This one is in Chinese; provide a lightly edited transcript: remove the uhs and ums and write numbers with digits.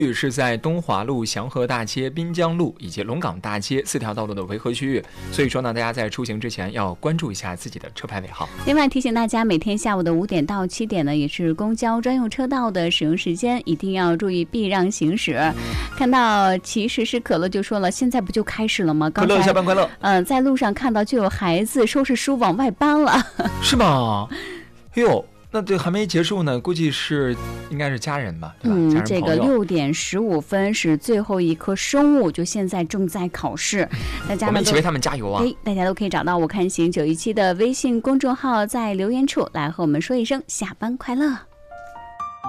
是在东华路、祥和大街、滨江路以及龙岗大街4条道路的围合区域，所以说呢，大家在出行之前要关注一下自己的车牌尾号。 另外提醒大家，每天下午的5点到7点呢，也是公交专用车道的使用时间，一定要注意避让行驶。看到其实是可乐就说了，现在不就开始了吗？ 可乐下班快乐。 在路上看到就有孩子收拾书往外搬了， 是吗？哎呦。那这还没结束呢，估计是应该是家人吧，对吧？ 这个6点15分是最后一科生物，就现在正在考试，大家我们一起为他们加油啊！ 大家都可以找到我看行917的微信公众号，在留言处来和我们说一声下班快乐。